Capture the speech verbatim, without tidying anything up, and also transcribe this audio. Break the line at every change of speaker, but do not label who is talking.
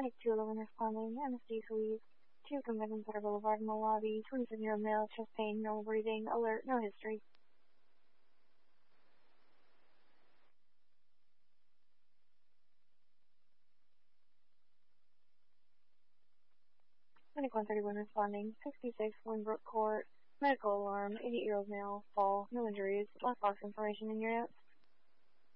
Clinic two eleven responding. M S D Suite. two Convention Center Boulevard in the lobby. twenty-seven-year-old male, chest pain, normal breathing, alert, no history. Clinic one thirty-one responding. sixty-six Winbrook Court. Medical alarm. eighty-eight-year-old male, fall, no injuries. Last box information in your notes.